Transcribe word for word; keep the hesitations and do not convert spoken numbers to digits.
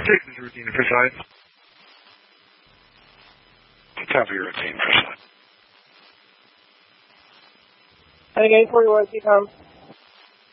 six is routine for science. Time for your routine for science. Again, forty-one, T-Com.